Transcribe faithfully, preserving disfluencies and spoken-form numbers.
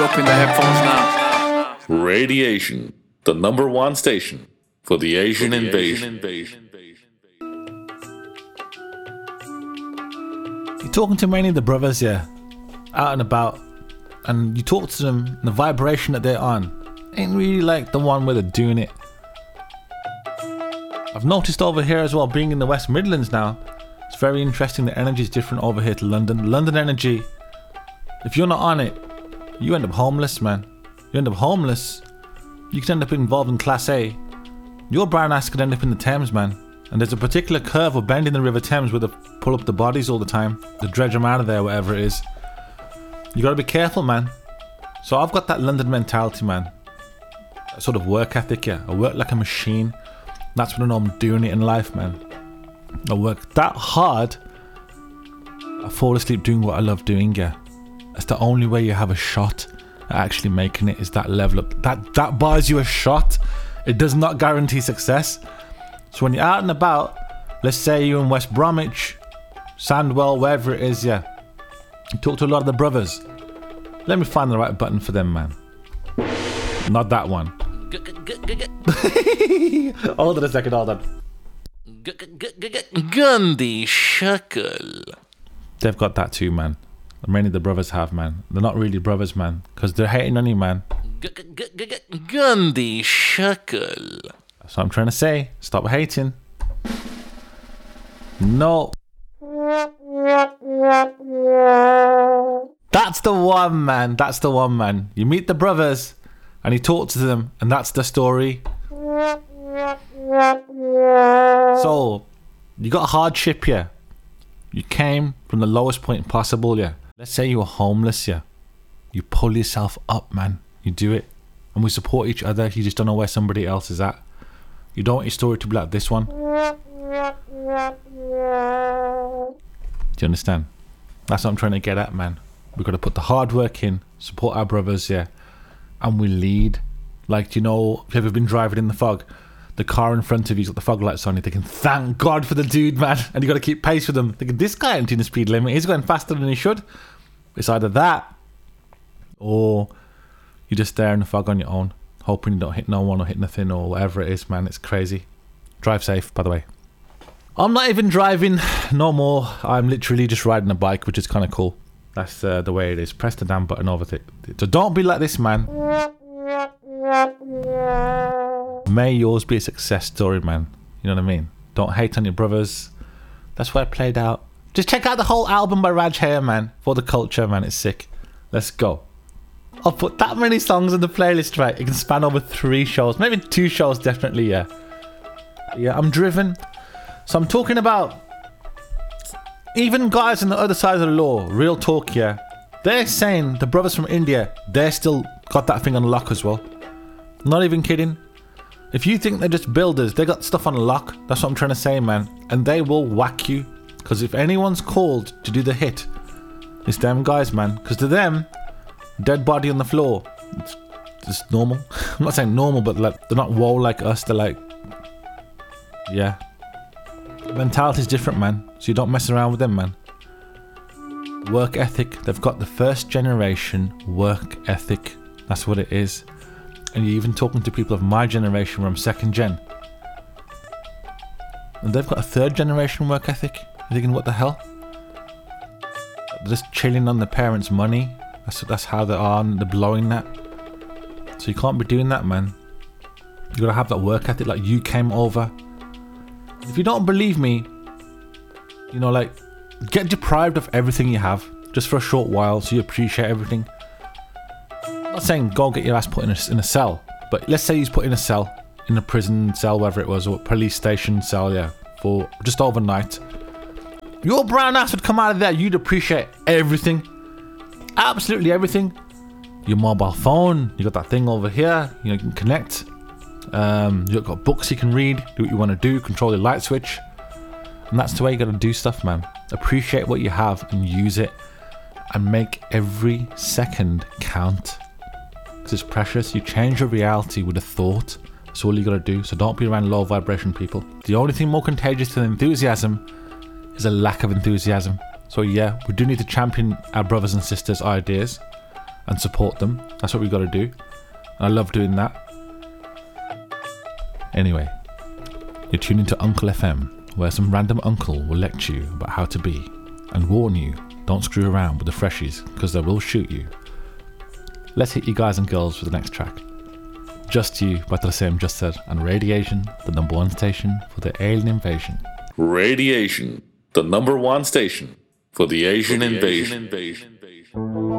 Up in the headphones now. Radiation, the number one station for the Asian, for the invasion. Asian invasion. You're talking to many of the brothers, yeah, out and about, and you talk to them, and the vibration that they're on ain't really like the one where they're doing it. I've noticed over here as well, being in the West Midlands now, it's very interesting. The energy is different over here to London. London energy, if you're not on it, you end up homeless, man. You end up homeless. You can end up involved in Class A. Your brown ass could end up in the Thames, man. And there's a particular curve or bend in the River Thames where they pull up the bodies all the time. They dredge them out of there, whatever it is. You gotta be careful, man. So I've got that London mentality, man. A sort of work ethic, yeah. I work like a machine. That's when I know I'm doing it in life, man. I work that hard. I fall asleep doing what I love doing, yeah. That's the only way you have a shot at actually making it, is that level up. That, that buys you a shot. It does not guarantee success. So when you're out and about, let's say you're in West Bromwich, Sandwell, wherever it is, yeah. You talk to a lot of the brothers. Let me find the right button for them, man. Not that one. Hold on a second, hold on. Gandhi Shackle. They've got that too, man. Many of the brothers have, man. They're not really brothers, man, because they're hating on you, man. Gandhi Shackle. That's what I'm trying to say. Stop hating. No. That's the one, man. That's the one, man. You meet the brothers and you talk to them, and that's the story. So, you got a hardship here. You came from the lowest point possible, yeah. Let's say you were homeless, yeah. You pull yourself up, man. You do it. And we support each other. You just don't know where somebody else is at. You don't want your story to be like this one. Do you understand? That's what I'm trying to get at, man. We've got to put the hard work in, support our brothers, yeah. And we lead. Like, you know, if you've ever been driving in the fog, the car in front of you's got the fog lights on, you're thinking, thank God for the dude, man. And you got to keep pace with them. Thinking, this guy ain't doing the speed limit. He's going faster than he should. It's either that, or you're just there in the fog on your own, hoping you don't hit no one or hit nothing or whatever it is, man. It's crazy. Drive safe, by the way. I'm not even driving no more. I'm literally just riding a bike, which is kind of cool. That's uh, the way it is. Press the damn button over it. So don't be like this, man. May yours be a success story, man. You know what I mean? Don't hate on your brothers. That's where it played out. Just check out the whole album by Raj Hare, man. For the culture, man. It's sick. Let's go. I'll put that many songs in the playlist, right? It can span over three shows. Maybe two shows, definitely, yeah. Yeah, I'm driven. So I'm talking about even guys on the other side of the law, real talk, yeah. They're saying the brothers from India, they're still got that thing on lock as well. Not even kidding. If you think they're just builders, they got stuff on lock. That's what I'm trying to say, man. And they will whack you. Because if anyone's called to do the hit, it's them guys, man. Because to them, dead body on the floor, it's just normal. I'm not saying normal, but like they're not woe like us. They're like, yeah. Mentality's different, man. So you don't mess around with them, man. Work ethic. They've got the first generation work ethic. That's what it is. And you're even talking to people of my generation where I'm second gen. And they've got a third generation work ethic. You're thinking, what the hell? They're just chilling on their parents' money. That's, that's how they are, and they're blowing that. So you can't be doing that, man. You gotta have that work ethic like you came over. If you don't believe me, you know, like, get deprived of everything you have just for a short while so you appreciate everything. I'm not saying go get your ass put in a, in a cell, but let's say he's put in a cell, in a prison cell, wherever it was, or police station cell, yeah, for just overnight. Your brown ass would come out of there, you'd appreciate everything. Absolutely everything. Your mobile phone, you got that thing over here, you know, you can connect. Um, you've got books you can read, do what you want to do, control your light switch. And that's the way you got to do stuff, man. Appreciate what you have and use it. And make every second count. Because it's precious. You change your reality with a thought. That's all you got to do. So don't be around low vibration people. The only thing more contagious than enthusiasm is a lack of enthusiasm. So yeah, we do need to champion our brothers and sisters' ideas. and support them. That's what we've got to do. And I love doing that. Anyway, you're tuning to Uncle F M, where some random uncle will lecture you about how to be and warn you, don't screw around with the freshies because they will shoot you. Let's hit you guys and girls for the next track. Just You by Tracem Just Said, and Radiation, the number one station for the alien invasion. Radiation, the number one station for the Asian, for the invasion. Asian invasion.